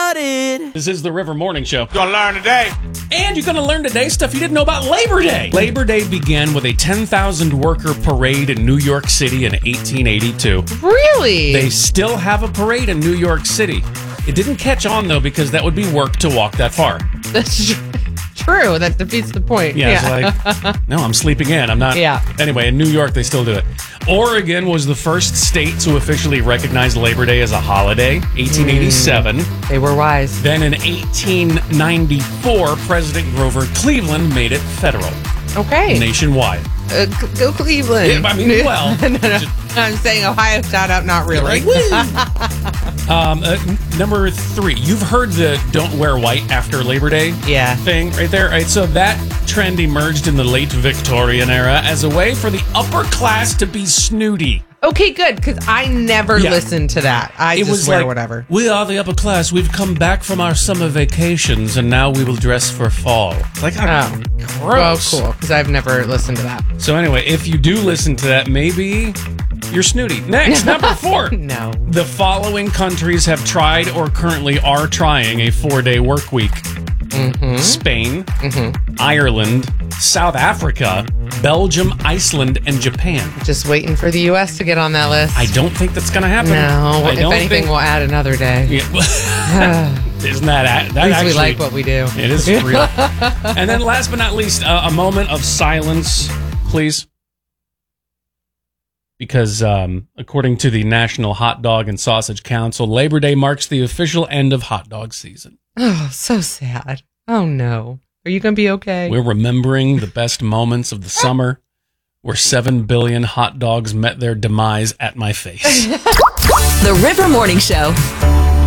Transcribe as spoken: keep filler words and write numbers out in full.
started. This is the River Morning Show. Gonna learn today. And you're going to learn today stuff you didn't know about Labor Day. Labor Day began with a ten thousand worker parade in New York City in eighteen eighty-two. Really? They still have a parade in New York City. It didn't catch on, though, because that would be work to walk that far. That's tr- true. That defeats the point. Yeah, Yeah. it's like, no, I'm sleeping in. I'm not. Yeah. Anyway, in New York, they still do it. Oregon was the first state to officially recognize Labor Day as a holiday, eighteen eighty-seven. Mm, they were wise. Then in eighteen ninety-four, President Grover Cleveland made it federal, Okay. nationwide. Uh, go Cleveland. Yeah, I mean, well, no, no. I'm saying Ohio shout out, not really. um, uh, n- number three, you've heard the "don't wear white after Labor Day" Yeah. thing right there, right? So that trend emerged in the late Victorian era as a way for the upper class to be snooty. Okay, good, because I never Yeah. listened to that. I It just was wear like, whatever. we are the upper class. We've come back from our summer vacations, and now we will dress for fall. Like, Oh, oh, well, gross. cool, because I've never listened to that. So anyway, if you do listen to that, maybe you're snooty. Next, number four. No. The following countries have tried or currently are trying a four-day work week. Mm-hmm. Spain, Mm-hmm. Ireland, South Africa, Belgium, Iceland, and Japan. Just waiting for the U S to get on that list. I don't think that's going to happen. No. I If don't anything, think- we'll add another day. Yeah. Isn't that At that least actually? we like what we do. It is real. And then last but not least, uh, a moment of silence, please. Because um, according to the National Hot Dog and Sausage Council, Labor Day marks the official end of hot dog season. Oh, so sad. Oh, no. Are you going to be okay? We're remembering the best moments of the summer where seven billion hot dogs met their demise at my face. The River Morning Show.